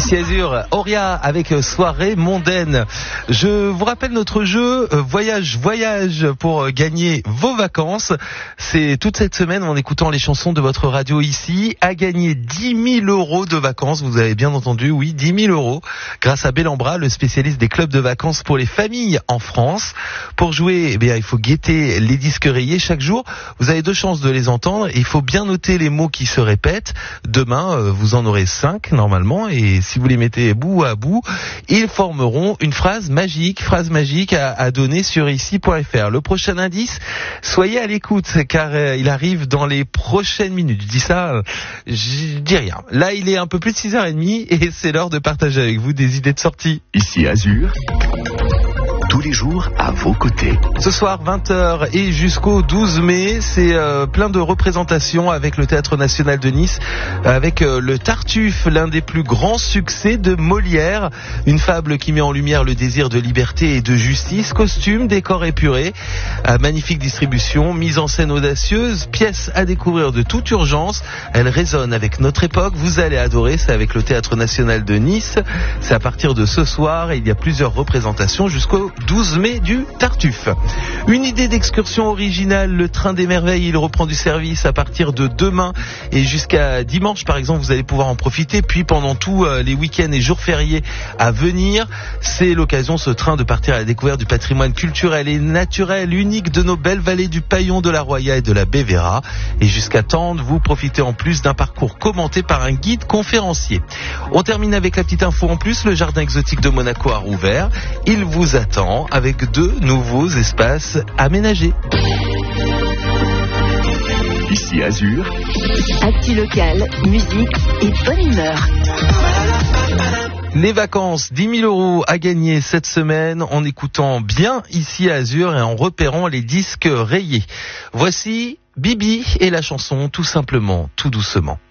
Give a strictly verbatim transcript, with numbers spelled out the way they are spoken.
Ici Azur, Auria avec Soirée mondaine. Je vous rappelle notre jeu Voyage Voyage pour gagner vos vacances. C'est toute cette semaine en écoutant les chansons de votre radio ici à gagner dix mille euros de vacances. Vous avez bien entendu, oui, dix mille euros grâce à Bellambra, le spécialiste des clubs de vacances pour les familles en France. Pour jouer, eh bien, il faut guetter les disques rayés chaque jour. Vous avez deux chances de les entendre. Il faut bien noter les mots qui se répètent. Demain, vous en aurez cinq normalement et si vous les mettez bout à bout, ils formeront une phrase magique, phrase magique à, à donner sur ici point f r. Le prochain indice, soyez à l'écoute car euh, il arrive dans les prochaines minutes. Je dis ça, euh, je dis rien. Là, il est un peu plus de six heures trente et c'est l'heure de partager avec vous des idées de sortie. Ici Azur, tous les jours à vos côtés. Ce soir, vingt heures et jusqu'au douze mai, c'est euh, plein de représentations avec le Théâtre National de Nice, avec euh, le Tartuffe, l'un des plus grands succès de Molière, une fable qui met en lumière le désir de liberté et de justice, costumes, décors épurés, euh, magnifique distribution, mise en scène audacieuse, pièce à découvrir de toute urgence, elle résonne avec notre époque, vous allez adorer, c'est avec le Théâtre National de Nice, c'est à partir de ce soir et il y a plusieurs représentations jusqu'au douze mai du Tartuffe. Une idée d'excursion originale, le train des merveilles, il reprend du service à partir de demain et jusqu'à dimanche par exemple, vous allez pouvoir en profiter, puis pendant tous euh, les week-ends et jours fériés à venir, c'est l'occasion ce train de partir à la découverte du patrimoine culturel et naturel unique de nos belles vallées du Paillon, de la Roya et de la Bévéra. Et jusqu'à Tende, vous profitez en plus d'un parcours commenté par un guide conférencier. On termine avec la petite info en plus, le jardin exotique de Monaco a rouvert, il vous attend avec deux nouveaux espaces aménagés. Ici Azur, actu locale, musique et bonne humeur. Les vacances, dix mille euros à gagner cette semaine en écoutant bien Ici Azur et en repérant les disques rayés. Voici Bibi et la chanson Tout simplement, tout doucement.